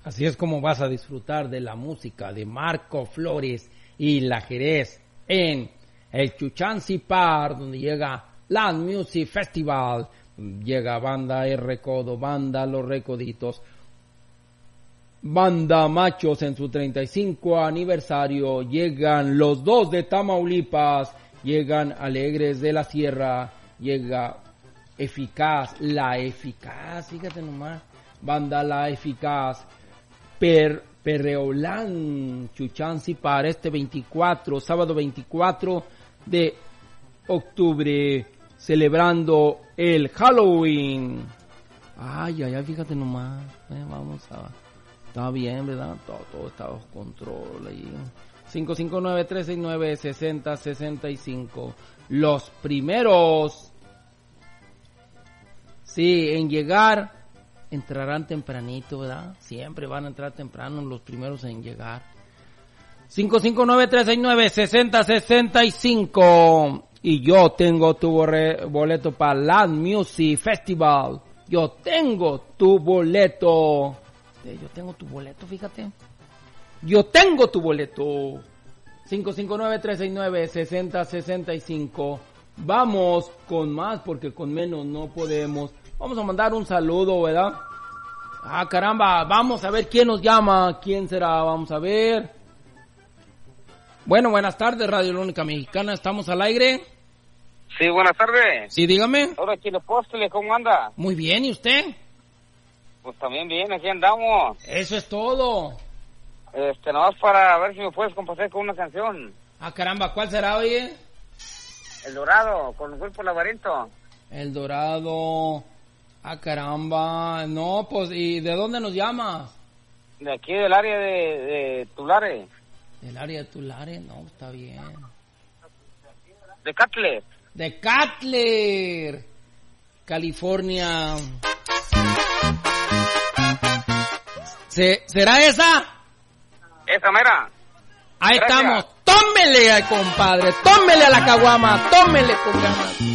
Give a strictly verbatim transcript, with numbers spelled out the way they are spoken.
Así es como vas a disfrutar de la música de Marco Flores y La Jerez en el Chuchánsi Park, donde llega Land Music Festival, llega Banda El Recodo, Banda Los Recoditos, Banda Machos en su treinta y cinco aniversario, llegan Los Dos de Tamaulipas, llegan Alegres de la Sierra, llega Eficaz, La Eficaz, fíjate nomás, Banda La Eficaz, Per, Perreolán, Chuchánsi para este veinticuatro, sábado veinticuatro de octubre, celebrando el Halloween. Ay, ay, ay, fíjate nomás, eh, vamos a... Está bien, ¿verdad? Todo, todo está bajo control ahí. cinco cinco nueve, tres seis nueve, seis cero seis cinco. Los primeros, sí, en llegar, entrarán tempranito, ¿verdad? Siempre van a entrar temprano los primeros en llegar. cinco cinco nueve, tres seis nueve, seis cero seis cinco. Y yo tengo tu borre, boleto para Land Music Festival. Yo tengo tu boleto. Yo tengo tu boleto, fíjate. Yo tengo tu boleto. cinco cinco nueve, tres seis nueve, seis cero seis cinco. Vamos con más porque con menos no podemos. Vamos a mandar un saludo, ¿verdad? Ah, caramba, vamos a ver quién nos llama. ¿Quién será? Vamos a ver. Bueno, buenas tardes, Radio La Única Mexicana. ¿Estamos al aire? Sí, buenas tardes. Sí, dígame. Hola, Chile Póstole, ¿cómo anda? Muy bien, ¿y usted? Pues también bien, aquí andamos. Eso es todo. Este, nomás para ver si me puedes complacer con una canción. Ah, caramba, ¿cuál será, oye? El Dorado, con el Grupo Laberinto. El Dorado. Ah, caramba. No, pues, ¿y de dónde nos llamas? De aquí, del área de, de Tulare. ¿Del área de Tulare? No, está bien. De Catle. De Catler, California. ¿Se, ¿Será esa? Esa mera. Ahí Gracias. estamos. Tómele, compadre. Tómele a la caguama. Tómele con ganas.